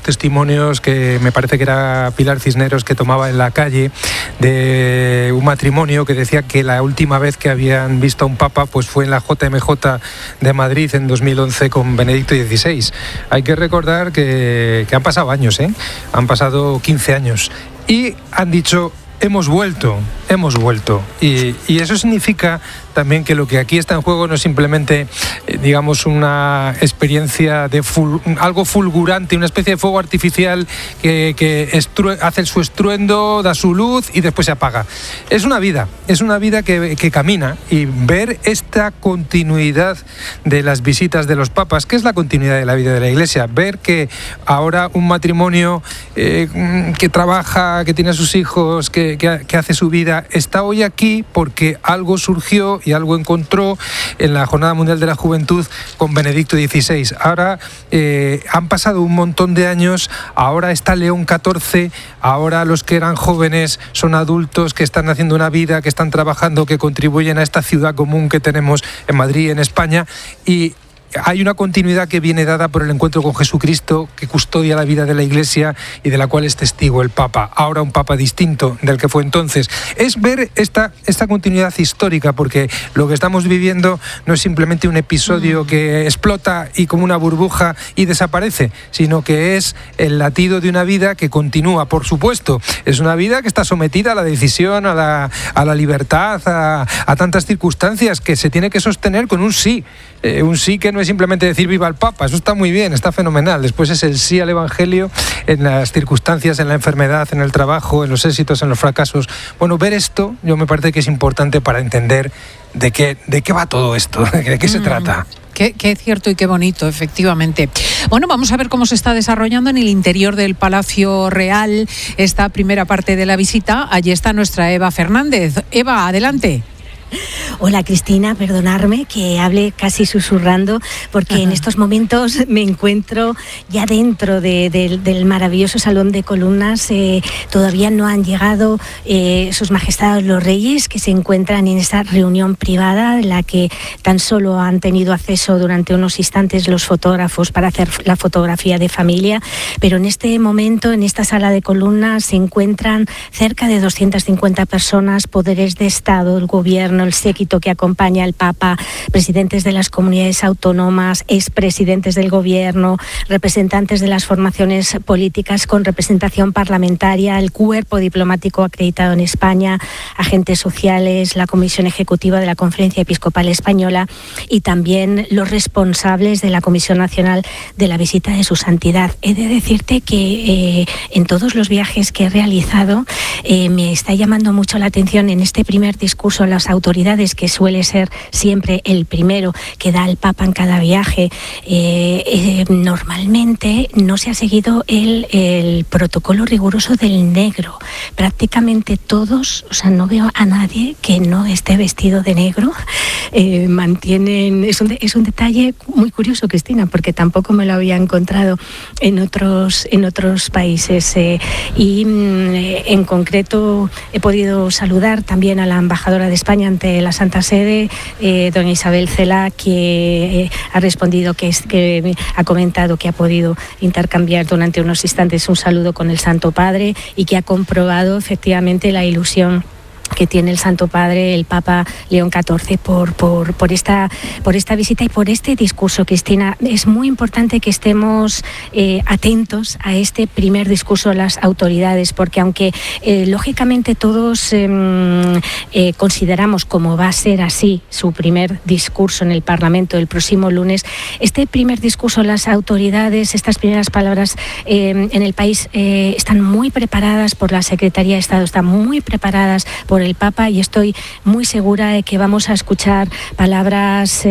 testimonios que me parece que era Pilar Cisneros que tomaba en la calle de un matrimonio que decía que la última vez que habían visto a un papa pues fue en la JMJ de Madrid en 2011 con Benedicto XVI. Hay que recordar que han pasado años, han pasado 15 años y han dicho hemos vuelto. Y eso significa también que lo que aquí está en juego no es simplemente, digamos, una experiencia de algo fulgurante, una especie de fuego artificial que hace su estruendo, da su luz y después se apaga. Es una vida que camina, y ver esta continuidad de las visitas de los papas, que es la continuidad de la vida de la Iglesia, ver que ahora un matrimonio que trabaja, que tiene a sus hijos, que hace su vida, está hoy aquí porque algo surgió y algo encontró en la Jornada Mundial de la Juventud con Benedicto XVI. Ahora han pasado un montón de años, ahora está León XIV, ahora los que eran jóvenes son adultos que están haciendo una vida, que están trabajando, que contribuyen a esta ciudad común que tenemos en Madrid, en España, y hay una continuidad que viene dada por el encuentro con Jesucristo, que custodia la vida de la Iglesia y de la cual es testigo el Papa, ahora un Papa distinto del que fue entonces. Es ver esta continuidad histórica, porque lo que estamos viviendo no es simplemente un episodio que explota y como una burbuja y desaparece, sino que es el latido de una vida que continúa, por supuesto. Es una vida que está sometida a la decisión, a la libertad, a tantas circunstancias, que se tiene que sostener con un sí que no es simplemente decir viva el Papa. Eso está muy bien, está fenomenal. Después es el sí al Evangelio en las circunstancias, en la enfermedad, en el trabajo, en los éxitos, en los fracasos. Bueno, ver esto yo me parece que es importante para entender de qué va todo esto, de qué se trata. Qué cierto y qué bonito, efectivamente. Bueno, vamos a ver cómo se está desarrollando en el interior del Palacio Real esta primera parte de la visita. Allí está nuestra Eva Fernández. Eva, adelante. Hola Cristina, perdonarme que hable casi susurrando, porque en estos momentos me encuentro ya dentro del maravilloso Salón de Columnas. Todavía no han llegado sus majestades los reyes, que se encuentran en esta reunión privada en la que tan solo han tenido acceso durante unos instantes los fotógrafos para hacer la fotografía de familia, pero en este momento en esta sala de columnas se encuentran cerca de 250 personas, poderes de Estado, el gobierno, el séquito que acompaña al Papa, presidentes de las comunidades autónomas, expresidentes del gobierno, representantes de las formaciones políticas con representación parlamentaria, el cuerpo diplomático acreditado en España, agentes sociales, la Comisión Ejecutiva de la Conferencia Episcopal Española y también los responsables de la Comisión Nacional de la Visita de Su Santidad. He de decirte que en todos los viajes que he realizado me está llamando mucho la atención en este primer discurso a las autoridades, que suele ser siempre el primero que da el Papa en cada viaje. Normalmente no se ha seguido el protocolo riguroso del negro. Prácticamente todos, o sea, no veo a nadie que no esté vestido de negro. Mantienen, es un detalle muy curioso, Cristina, porque tampoco me lo había encontrado en otros países. En concreto he podido saludar también a la embajadora de España ante la Santa Sede, doña Isabel Cela, que ha respondido, que ha comentado que ha podido intercambiar durante unos instantes un saludo con el Santo Padre y que ha comprobado efectivamente la ilusión que tiene el Santo Padre, el Papa León XIV, por esta visita y por este discurso, Cristina. Es muy importante que estemos atentos a este primer discurso de las autoridades, porque aunque lógicamente todos consideramos como va a ser así su primer discurso en el Parlamento el próximo lunes, este primer discurso de las autoridades, estas primeras palabras en el país están muy preparadas por la Secretaría de Estado, están muy preparadas por el Papa, y estoy muy segura de que vamos a escuchar palabras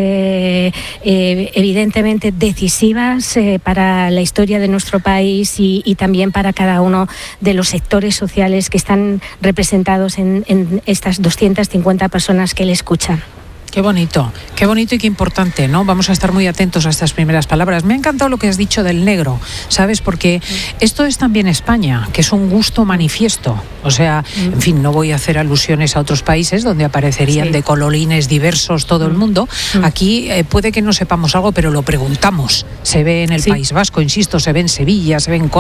evidentemente decisivas para la historia de nuestro país y también para cada uno de los sectores sociales que están representados en estas 250 personas que le escuchan. Qué bonito y qué importante, ¿no? Vamos a estar muy atentos a estas primeras palabras. Me ha encantado lo que has dicho del negro, ¿sabes? Porque esto es también España, que es un gusto manifiesto. O sea, en fin, no voy a hacer alusiones a otros países donde aparecerían de colorines diversos todo el mundo. Aquí puede que no sepamos algo, pero lo preguntamos. Se ve en el País Vasco, insisto, se ve en Sevilla, se ve en